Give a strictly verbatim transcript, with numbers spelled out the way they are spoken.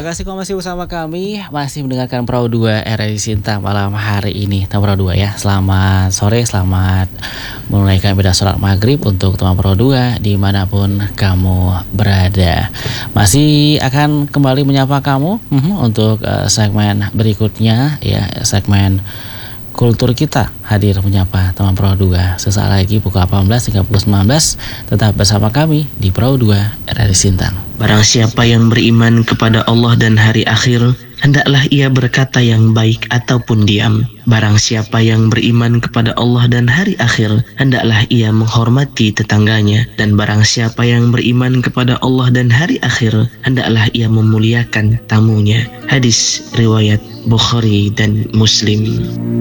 kasih kau masih bersama kami, masih mendengarkan Perahu dua R R I Sintang malam hari ini. Teman Perahu dua ya, selamat sore, selamat menunaikan ibadah sholat maghrib untuk teman Perahu dua dimanapun kamu berada. Masih akan kembali menyapa kamu uh, untuk uh, segmen berikutnya ya, segmen Kultur Kita hadir menyapa teman Perahu dua sesaat lagi pukul delapan belas hingga pukul sembilan belas. Tetap bersama kami di Perahu dua R R I Sintang. Barang siapa yang beriman kepada Allah dan hari akhir, hendaklah ia berkata yang baik ataupun diam. Barang siapa yang beriman kepada Allah dan hari akhir, hendaklah ia menghormati tetangganya. Dan barang siapa yang beriman kepada Allah dan hari akhir, hendaklah ia memuliakan tamunya. Hadis riwayat Bukhari dan Muslim.